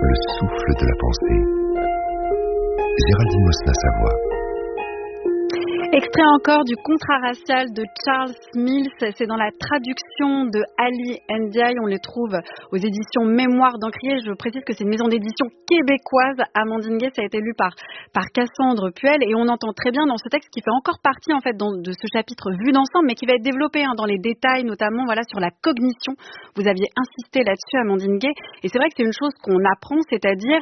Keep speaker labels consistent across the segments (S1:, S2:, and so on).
S1: le souffle de la pensée. Géraldine Mosna-Savoie.
S2: Extrait encore du Contrat racial de Charles Mills, c'est dans la traduction de Ali Ndiaye, on les trouve aux éditions Mémoire d'Encrier. Je précise que c'est une maison d'édition québécoise. Amandine Gay, ça a été lu par Cassandre Puel, et on entend très bien dans ce texte qui fait encore partie en fait de ce chapitre vu d'ensemble, mais qui va être développé dans les détails, notamment sur la cognition. Vous aviez insisté là-dessus, Amandine Gay, et c'est vrai que c'est une chose qu'on apprend, c'est-à-dire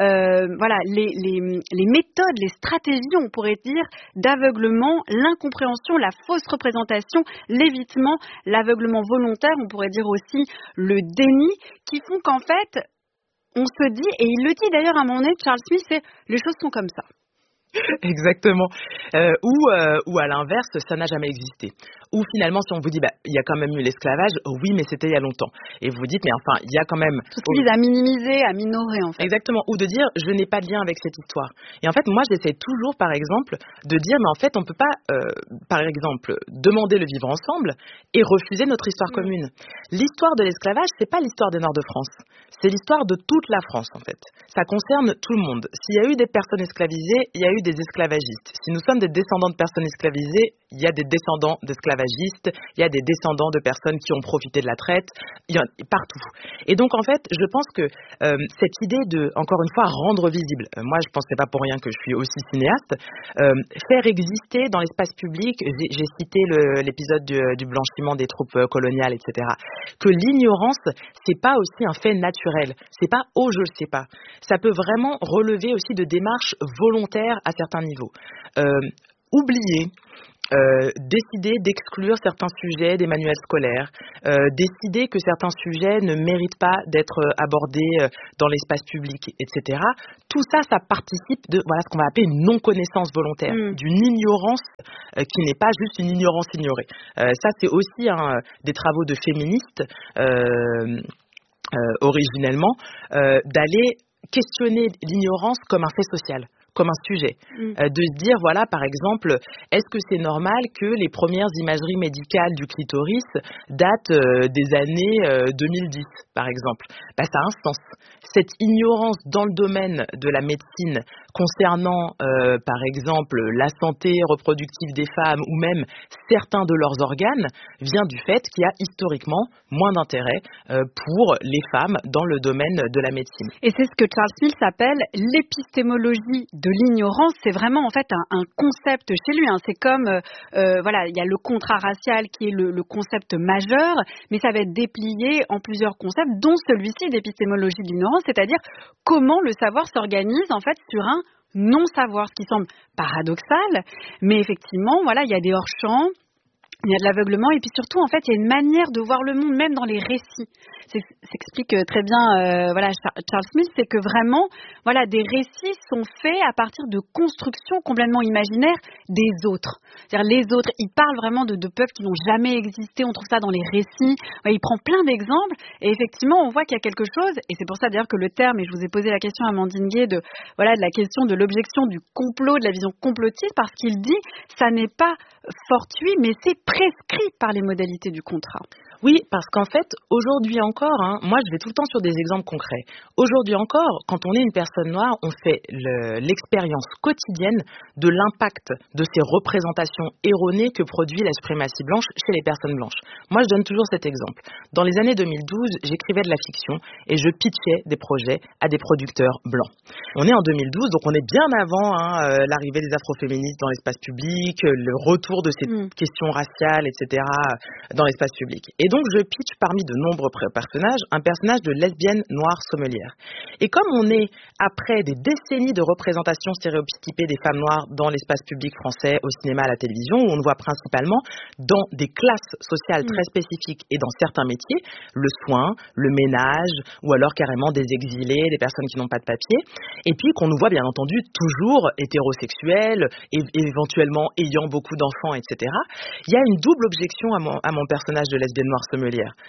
S2: les méthodes, les stratégies, on pourrait dire, d'aveuglement, l'incompréhension, la fausse représentation, l'évitement, l'aveuglement volontaire, on pourrait dire aussi le déni, qui font qu'en fait, on se dit, et il le dit d'ailleurs à un moment donné, Charles Smith, c'est les choses sont comme ça.
S3: Exactement. Ou à l'inverse, ça n'a jamais existé. Ou finalement, si on vous dit, il y a quand même eu l'esclavage, oui, mais c'était il y a longtemps. Et vous dites, mais enfin, il y a quand même...
S2: Tout ce qui vise à minimiser, à minorer, en fait.
S3: Exactement. Ou de dire, je n'ai pas de lien avec cette histoire. Et en fait, moi, j'essaie toujours, par exemple, de dire, mais en fait, on ne peut pas, par exemple, demander le vivre ensemble et refuser notre histoire commune. L'histoire de l'esclavage, c'est pas l'histoire des Nord de France. C'est l'histoire de toute la France, en fait. Ça concerne tout le monde. S'il y a eu des personnes esclavisées, il y a eu des esclavagistes. Si nous sommes des descendants de personnes esclavisées, il y a des descendants d'esclavagistes, il y a des descendants de personnes qui ont profité de la traite, il y en a partout. Et donc, en fait, je pense que cette idée de, encore une fois, rendre visible, moi, je pense que c'est pas pour rien que je suis aussi cinéaste, faire exister dans l'espace public, j'ai cité l'épisode du blanchiment des troupes coloniales, etc., que l'ignorance, c'est pas aussi un fait naturel, c'est pas « oh, je le sais pas ». Ça peut vraiment relever aussi de démarches volontaires à certains niveaux. Oublier, décider d'exclure certains sujets des manuels scolaires, décider que certains sujets ne méritent pas d'être abordés dans l'espace public, etc. Tout ça, ça participe de ce qu'on va appeler une non-connaissance volontaire, d'une ignorance qui n'est pas juste une ignorance ignorée. Ça, c'est aussi des travaux de féministes, originellement, d'aller questionner l'ignorance comme un fait social, comme un sujet, de se dire, par exemple, est-ce que c'est normal que les premières imageries médicales du clitoris datent des années 2010, par exemple? Ça a un sens. Cette ignorance dans le domaine de la médecine concernant, par exemple, la santé reproductive des femmes ou même certains de leurs organes vient du fait qu'il y a historiquement moins d'intérêt pour les femmes dans le domaine de la médecine.
S2: Et c'est ce que Charles Mills appelle l'épistémologie de l'ignorance. C'est vraiment en fait un concept chez lui. C'est comme, il y a le contrat racial qui est le concept majeur, mais ça va être déplié en plusieurs concepts, dont celui-ci d'épistémologie de l'ignorance, c'est-à-dire comment le savoir s'organise en fait sur un non-savoir, ce qui semble paradoxal, mais effectivement, il y a des hors-champs, il y a de l'aveuglement, et puis surtout, en fait, il y a une manière de voir le monde, même dans les récits. S'explique très bien, Charles Smith, c'est que vraiment, des récits sont faits à partir de constructions complètement imaginaires des autres. C'est-à-dire les autres, il parle vraiment de peuples qui n'ont jamais existé, on trouve ça dans les récits. Il prend plein d'exemples, et effectivement, on voit qu'il y a quelque chose, et c'est pour ça d'ailleurs que le terme, et je vous ai posé la question à Amandine Gay, de la question de l'objection du complot, de la vision complotiste, parce qu'il dit, ça n'est pas fortuit, mais c'est prescrit par les modalités du contrat.
S3: Oui, parce qu'en fait, aujourd'hui encore, moi je vais tout le temps sur des exemples concrets. Aujourd'hui encore, quand on est une personne noire, on fait l'expérience quotidienne de l'impact de ces représentations erronées que produit la suprématie blanche chez les personnes blanches. Moi, je donne toujours cet exemple. Dans les années 2012, j'écrivais de la fiction et je pitchais des projets à des producteurs blancs. On est en 2012, donc on est bien avant l'arrivée des afroféministes dans l'espace public, le retour de ces questions raciales, etc. dans l'espace public. Et donc, je pitch parmi de nombreux personnages, un personnage de lesbienne noire sommelière. Et comme on est après des décennies de représentation stéréotypée des femmes noires dans l'espace public français, au cinéma, à la télévision, où on le voit principalement dans des classes sociales très spécifiques et dans certains métiers, le soin, le ménage, ou alors carrément des exilés, des personnes qui n'ont pas de papier, et puis qu'on nous voit bien entendu toujours hétérosexuels, et éventuellement ayant beaucoup d'enfants, etc. Il y a une double objection à mon personnage de lesbienne noire sommelière.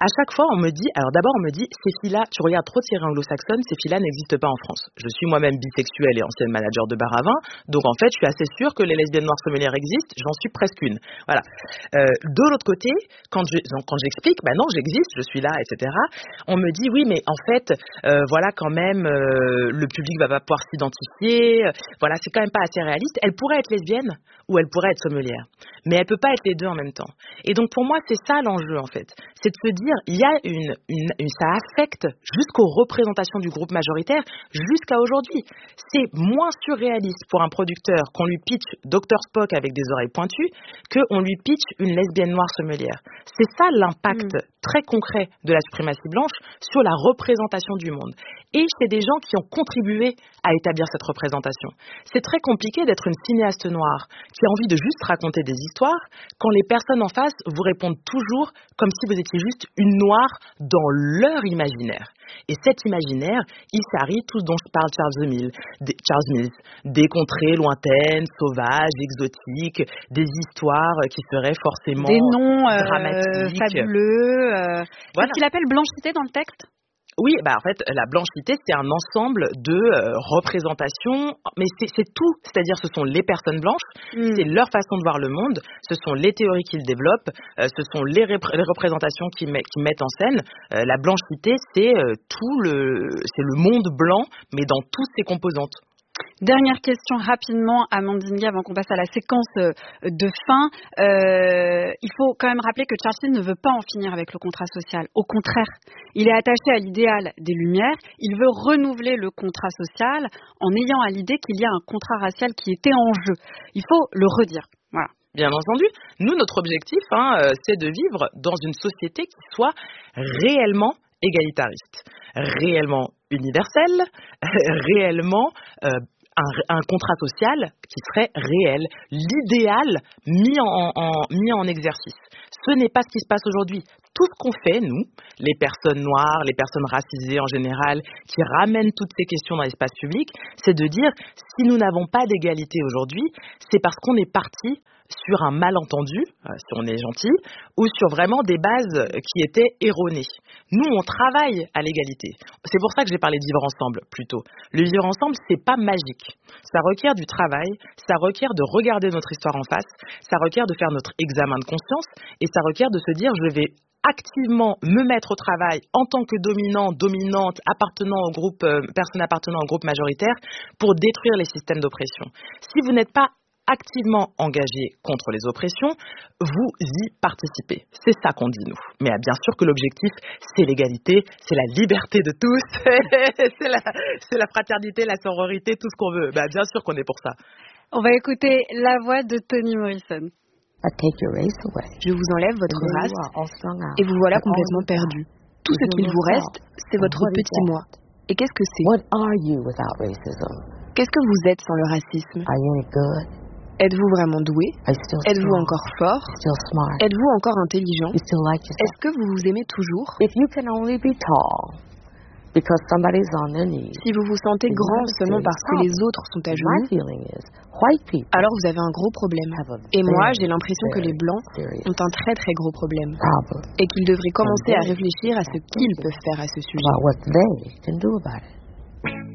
S3: À chaque fois, on me dit, ces filles-là, tu regardes trop de séries anglo-saxonnes, ces filles-là n'existent pas en France. Je suis moi-même bisexuelle et ancienne manager de bar à vin, donc en fait, je suis assez sûre que les lesbiennes noires sommelières existent, j'en suis presque une. Voilà. De l'autre côté, quand j'explique, non, j'existe, je suis là, etc., on me dit, oui, mais en fait, voilà, quand même, le public va pas pouvoir s'identifier, voilà, c'est quand même pas assez réaliste. Elle pourrait être lesbienne ou elle pourrait être sommelière, mais elle peut pas être les deux en même temps. Et donc, pour moi, c'est ça l'enjeu, en fait. C'est de se dire, il y a ça affecte jusqu'aux représentations du groupe majoritaire jusqu'à aujourd'hui. C'est moins surréaliste pour un producteur qu'on lui pitch Dr Spock avec des oreilles pointues qu'on lui pitch une lesbienne noire sommelière. C'est ça l'impact très concret de la suprématie blanche sur la représentation du monde. Et c'est des gens qui ont contribué à établir cette représentation. C'est très compliqué d'être une cinéaste noire qui a envie de juste raconter des histoires quand les personnes en face vous répondent toujours comme si vous étiez juste une noire dans leur imaginaire. Et cet imaginaire, il s'arrive tout ce dont je parle Charles Mills, des contrées lointaines, sauvages, exotiques, des histoires qui seraient forcément
S2: des noms
S3: dramatiques,
S2: fabuleux.
S3: Voilà.
S2: Qu'est-ce qu'il appelle blanchité dans le texte ?
S3: Oui, en fait, la blanchité, c'est un ensemble de représentations, mais c'est tout. C'est-à-dire, ce sont les personnes blanches, c'est leur façon de voir le monde, ce sont les théories qu'ils développent, ce sont les représentations qu'ils mettent en scène. La blanchité, c'est le monde blanc, mais dans toutes ses composantes.
S2: Dernière question rapidement, Amandine Guy, avant qu'on passe à la séquence de fin. Il faut quand même rappeler que Churchill ne veut pas en finir avec le contrat social. Au contraire, il est attaché à l'idéal des Lumières. Il veut renouveler le contrat social en ayant à l'idée qu'il y a un contrat racial qui était en jeu. Il faut le redire. Voilà.
S3: Bien entendu. Nous, notre objectif, c'est de vivre dans une société qui soit réellement égalitariste, réellement universelle, réellement un contrat social qui serait réel, l'idéal mis en exercice. Ce n'est pas ce qui se passe aujourd'hui. Tout ce qu'on fait, nous, les personnes noires, les personnes racisées en général, qui ramènent toutes ces questions dans l'espace public, c'est de dire, si nous n'avons pas d'égalité aujourd'hui, c'est parce qu'on est parti sur un malentendu, si on est gentil, ou sur vraiment des bases qui étaient erronées. Nous, on travaille à l'égalité. C'est pour ça que j'ai parlé de vivre ensemble, plutôt. Le vivre ensemble, c'est pas magique. Ça requiert du travail, ça requiert de regarder notre histoire en face, ça requiert de faire notre examen de conscience, et ça requiert de se dire, je vais activement me mettre au travail en tant que dominant, dominante, personne appartenant au groupe majoritaire, pour détruire les systèmes d'oppression. Si vous n'êtes pas activement engagé contre les oppressions, vous y participez. C'est ça qu'on dit, nous. Mais bien sûr que l'objectif, c'est l'égalité, c'est la liberté de tous, c'est la fraternité, la sororité, tout ce qu'on veut. Bien sûr qu'on est pour ça.
S2: On va écouter la voix de Toni Morrison.
S4: Je vous enlève votre race et vous voilà complètement perdu. Tout ce qu'il vous reste, c'est votre petit moi. Et qu'est-ce que c'est ? Qu'est-ce que vous êtes sans le racisme ? Êtes-vous vraiment doué ? Êtes-vous encore fort ? Êtes-vous encore intelligent ? Est-ce que vous vous aimez toujours ? Si vous vous sentez grand seulement parce que les autres sont à genoux, alors vous avez un gros problème. Et moi, j'ai l'impression que les Blancs ont un très très gros problème. Et qu'ils devraient commencer à réfléchir à ce qu'ils peuvent faire à ce sujet.